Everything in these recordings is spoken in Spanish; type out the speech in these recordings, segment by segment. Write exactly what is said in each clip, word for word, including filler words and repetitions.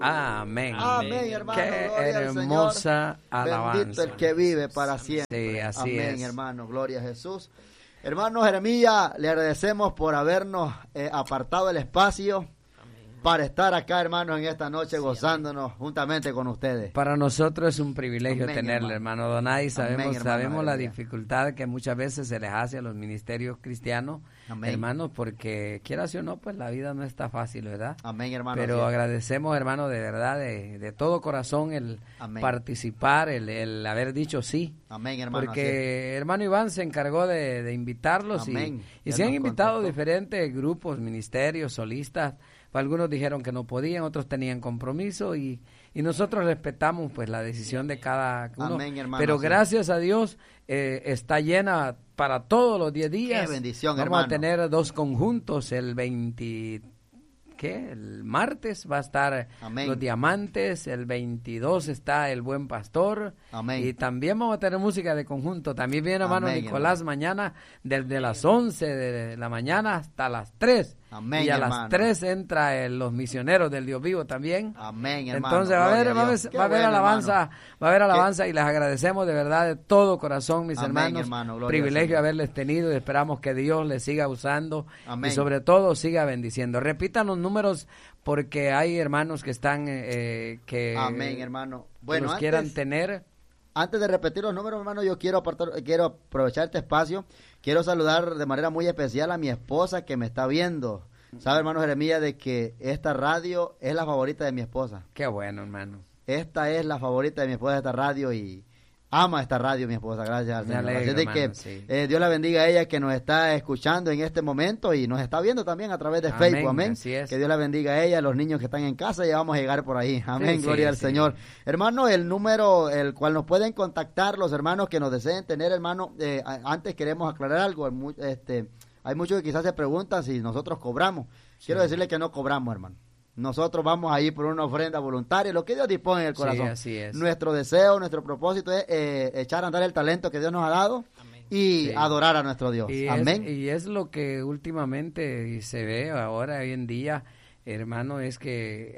Amén. Amén, hermano. Qué Gloria al hermosa Señor. alabanza. Bendito el que vive para siempre. Sí, así Amén, es. hermano. Gloria a Jesús. Hermano Jeremías, le agradecemos por habernos eh, apartado el espacio para estar acá, hermanos, en esta noche, sí, gozándonos amén. Juntamente con ustedes. Para nosotros es un privilegio Amén, tenerle, hermano, hermano Donay. Sabemos, amén, hermano, sabemos la aleluya. dificultad que muchas veces se les hace a los ministerios cristianos, amén. Hermanos, porque quieras o no, pues la vida no está fácil, ¿verdad? Amén, hermano. Pero sí. agradecemos, hermano, de verdad, de, de todo corazón el amén. Participar, el, el haber dicho sí. Amén, hermano. Porque hermano Iván se encargó de, de invitarlos amén. y, y se han invitado contestó. Diferentes grupos, ministerios, solistas. Algunos dijeron que no podían, otros tenían compromiso y, y nosotros respetamos pues la decisión de cada uno. Amén, hermano, pero sí. Gracias a Dios eh, está llena para todos los diez días. Qué bendición, Vamos hermano. a tener dos conjuntos el veinte, ¿qué? El martes va a estar amén. Los Diamantes, el veintidós está el Buen Pastor. Amén. Y también vamos a tener música de conjunto. También viene hermano amén, Nicolás hermano. Mañana desde las once de la mañana hasta las tres. Amén, y a hermano. las tres entra el, los misioneros del Dios vivo también. Amén, hermano. Entonces va a haber, va a haber, va a haber bueno, alabanza, hermano. Va a haber alabanza y les agradecemos de verdad de todo corazón, mis amén, hermanos. Hermano, privilegio haberles tenido y esperamos que Dios les siga usando amén. Y sobre todo siga bendiciendo. Repitan los números porque hay hermanos que están eh, que, amén, hermano. que Bueno, los antes, quieran tener. Antes de repetir los números, hermano, yo quiero apartar, quiero aprovechar este espacio. Quiero saludar de manera muy especial a mi esposa que me está viendo. Sabe, hermano Jeremías, de que esta radio es la favorita de mi esposa. Qué bueno, hermano. Esta es la favorita de mi esposa, esta radio, y ama esta radio, mi esposa, gracias al Señor. Alegro, Así de hermano, que sí. eh, Dios la bendiga a ella que nos está escuchando en este momento y nos está viendo también a través de amén, Facebook, amén. Así es. Que Dios la bendiga a ella, a los niños que están en casa, ya vamos a llegar por ahí, amén, sí, gloria sí, al sí. Señor. Hermano, el número, el cual nos pueden contactar los hermanos que nos deseen tener, hermano, eh, antes queremos aclarar algo, este... Hay muchos que quizás se preguntan si nosotros cobramos. Quiero sí. decirle que no cobramos, hermano. Nosotros vamos a ir por una ofrenda voluntaria, lo que Dios dispone en el corazón. Sí, así es. Nuestro deseo, nuestro propósito es eh, echar a andar el talento que Dios nos ha dado amén. Y sí. adorar a nuestro Dios. Y amén. Es, y es lo que últimamente se ve ahora, hoy en día, hermano, es que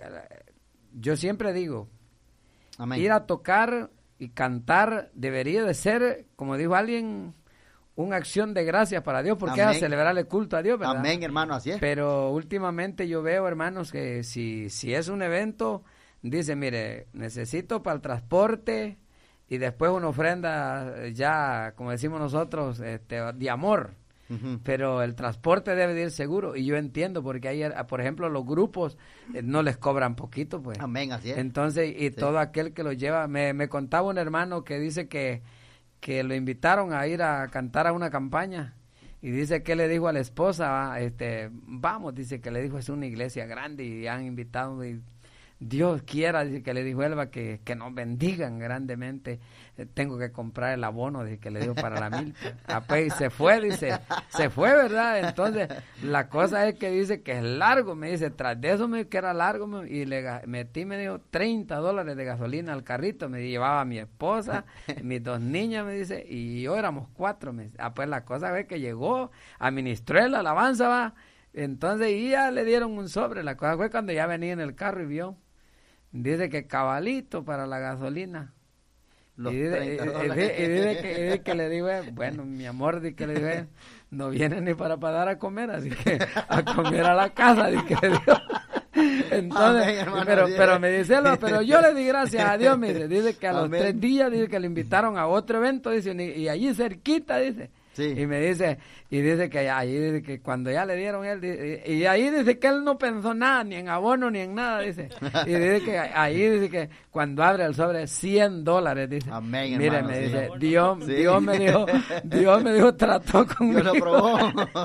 yo siempre digo, amén. Ir a tocar y cantar debería de ser, como dijo alguien, una acción de gracias para Dios, porque amén. Es a celebrar el culto a Dios, ¿verdad? Amén, hermano, así es. Pero últimamente yo veo, hermanos, que si, si es un evento, dice, mire, necesito para el transporte y después una ofrenda ya, como decimos nosotros, este, de amor. Uh-huh. Pero el transporte debe de ir seguro y yo entiendo porque hay, por ejemplo, los grupos eh, no les cobran poquito, pues. Amén, así es. Entonces, y sí. todo aquel que lo lleva, me, me contaba un hermano que dice que que lo invitaron a ir a cantar a una campaña y dice que le dijo a la esposa, este, vamos, dice que le dijo, es una iglesia grande y han invitado y Dios quiera, dice que le dijo Elba que, que nos bendigan grandemente, eh, tengo que comprar el abono, dice que le dijo para la milpa, y se fue, dice, se fue, ¿verdad? Entonces, la cosa es que dice que es largo, me dice, tras de eso me dijo que era largo, me, y le metí, me dijo, treinta dólares de gasolina al carrito, me llevaba a mi esposa, mis dos niñas, me dice, y yo éramos cuatro, me dice, ah, pues la cosa es que llegó, administró la alabanza, va, entonces, y ya le dieron un sobre, la cosa fue cuando ya venía en el carro y vio, dice que cabalito para la gasolina. Los y, dice, y, y, y, dice que, y dice que le digo, bueno, mi amor, dice que le digo, no viene ni para pagar a comer, así que a comer a la casa, dice que le digo. Entonces, amén, hermano, pero, pero me dice, pero yo le di gracias a Dios, me dice, dice que a los amén. tres días, dice que le invitaron a otro evento, dice, y allí cerquita, dice. Sí. Y me dice, y dice que ahí dice que cuando ya le dieron él, dice, y ahí dice que él no pensó nada, ni en abono, ni en nada, dice. Y dice que ahí dice que cuando abre el sobre, cien dólares, dice. Amén, mire, hermano, me sí. dice, Dios, sí. Dios me dijo, Dios me dijo, trató conmigo. Dios lo probó.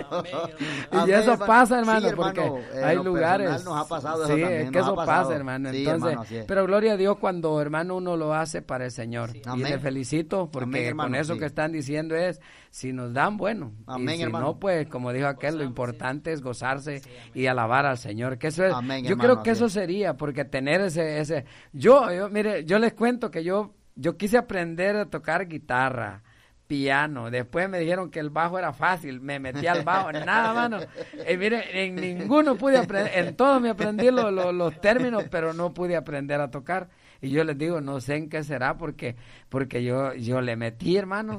Y Amén, eso hermano. pasa, hermano, sí, hermano porque eh, hay lugares. Nos ha pasado sí, eso también, es que eso pasa, hermano. Sí, Entonces, hermano, pero gloria a Dios cuando, hermano, uno lo hace para el Señor. Sí. Y le felicito porque Amén, hermano, con eso sí. que están diciendo es, si nos dan, bueno. Amén, y si hermano. no, pues, como dijo aquel, lo importante es gozarse sí, y alabar al Señor. Que eso es, amén, yo hermano, creo que eso es. sería, porque tener ese, ese, yo, yo, mire, yo les cuento que yo, yo quise aprender a tocar guitarra, piano. Después me dijeron que el bajo era fácil, me metí al bajo, nada, mano. Eh, mire, en ninguno pude aprender, en todo me aprendí lo, lo, los términos, pero no pude aprender a tocar. Y yo les digo, no sé en qué será, porque porque yo yo le metí, hermano.